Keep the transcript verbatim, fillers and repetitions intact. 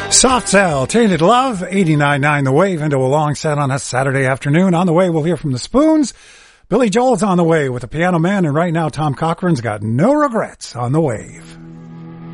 Soft Cell, Tainted Love, eighty-nine point nine The Wave into a long set on a Saturday afternoon. On the way, we'll hear from the Spoons. Billy Joel's on the way with the Piano Man, and right now Tom Cochran's got No Regrets on the Wave.